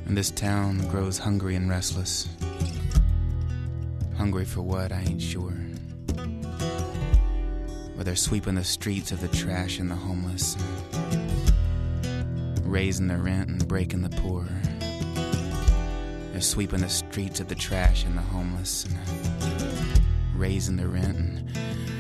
And this town grows hungry and restless. Hungry for what, I ain't sure. But they're sweeping the streets of the trash and the homeless, raising the rent and breaking the poor. They're sweeping the streets of the trash and the homeless, and raising the rent and